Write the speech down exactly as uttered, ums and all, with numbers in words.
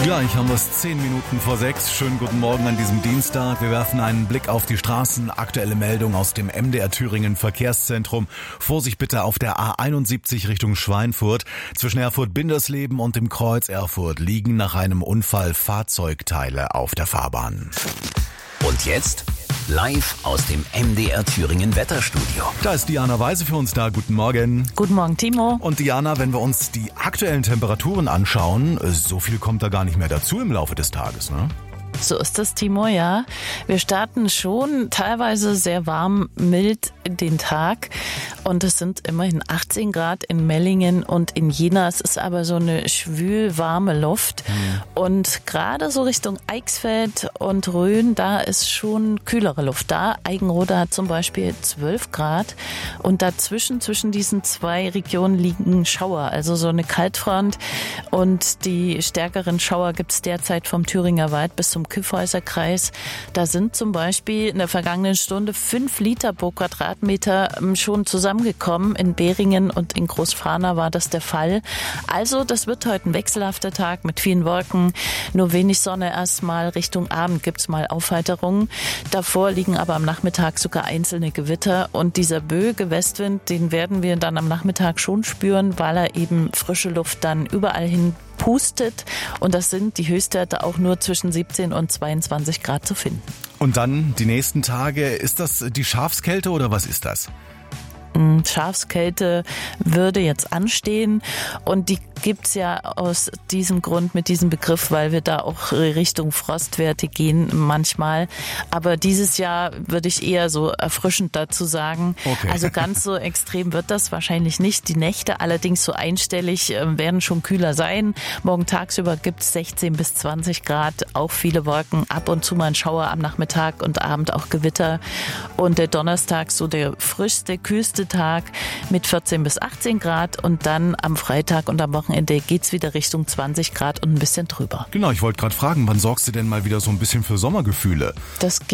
Gleich haben wir es zehn Minuten vor sechs. Schönen guten Morgen an diesem Dienstag. Wir werfen einen Blick auf die Straßen. Aktuelle Meldung aus dem M D R Thüringen Verkehrszentrum. Vorsicht bitte auf der A einundsiebzig Richtung Schweinfurt. Zwischen Erfurt-Bindersleben und dem Kreuz Erfurt liegen nach einem Unfall Fahrzeugteile auf der Fahrbahn. Und jetzt live aus dem M D R Thüringen Wetterstudio. Da ist Diana Weise für uns da. Guten Morgen. Guten Morgen, Timo. Und Diana, wenn wir uns die aktuellen Temperaturen anschauen, so viel kommt da gar nicht mehr dazu im Laufe des Tages, ne? So ist das, Timo, ja. Wir starten schon teilweise sehr warm, mild den Tag und es sind immerhin achtzehn Grad in Mellingen und in Jena. Es ist aber so eine schwül warme Luft mhm. und gerade so Richtung Eichsfeld und Rhön, da ist schon kühlere Luft da. Eigenrode hat zum Beispiel zwölf Grad und dazwischen, zwischen diesen zwei Regionen liegen Schauer, also so eine Kaltfront und die stärkeren Schauer gibt es derzeit vom Thüringer Wald bis zum Kyffhäuser Kreis. Da sind zum Beispiel in der vergangenen Stunde fünf Liter pro Quadratmeter schon zusammengekommen. In Beringen und in Großfahna war das der Fall. Also das wird heute ein wechselhafter Tag mit vielen Wolken, nur wenig Sonne erstmal. Richtung Abend gibt's mal Aufheiterungen. Davor liegen aber am Nachmittag sogar einzelne Gewitter und dieser böige Westwind, den werden wir dann am Nachmittag schon spüren, weil er eben frische Luft dann überall hin pustet und das sind die Höchstwerte auch nur zwischen siebzehn und zweiundzwanzig Grad zu finden. Und dann die nächsten Tage, ist das die Schafskälte oder was ist das? Schafskälte würde jetzt anstehen und die gibt's ja aus diesem Grund mit diesem Begriff, weil wir da auch Richtung Frostwerte gehen manchmal. Aber dieses Jahr würde ich eher so erfrischend dazu sagen. Okay. Also ganz so extrem wird das wahrscheinlich nicht. Die Nächte allerdings so einstellig werden schon kühler sein. Morgen tagsüber gibt's sechzehn bis zwanzig Grad, auch viele Wolken, ab und zu mal ein Schauer am Nachmittag und Abend auch Gewitter. Und der Donnerstag so der frischste, kühlste Tag mit vierzehn bis achtzehn Grad und dann am Freitag und am Wochenende geht's wieder Richtung zwanzig Grad und ein bisschen drüber. Genau, ich wollte gerade fragen, wann sorgst du denn mal wieder so ein bisschen für Sommergefühle? Das